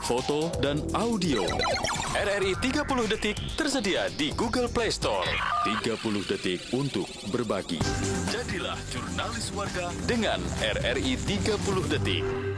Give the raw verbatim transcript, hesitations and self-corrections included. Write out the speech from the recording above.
foto, dan audio. R R I tiga puluh detik tersedia di Google Play Store. tiga puluh detik untuk berbagi. Jadilah jurnalis warga dengan R R I tiga puluh detik.